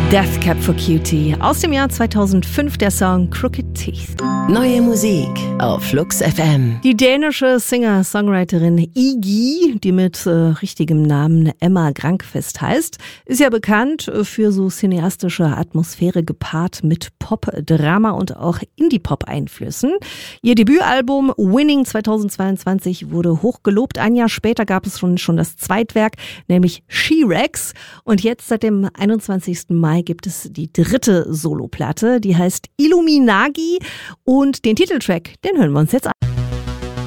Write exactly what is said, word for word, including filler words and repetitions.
Death Cab for Cutie. Aus dem Jahr zweitausendfünf der Song Crooked Teeth. Neue Musik auf Flux F M. Die dänische Singer-Songwriterin Iggy, die mit äh, richtigem Namen Emma Grankvist heißt, ist ja bekannt äh, für so cineastische Atmosphäre gepaart mit Pop, Drama und auch Indie-Pop-Einflüssen. Ihr Debütalbum Winning zweitausendzweiundzwanzig wurde hochgelobt. Ein Jahr später gab es schon, schon das Zweitwerk, nämlich She-Rex. Und jetzt seit dem einundzwanzigsten Mai gibt es die dritte Soloplatte, die heißt Illuminagi und den Titeltrack, den hören wir uns jetzt an.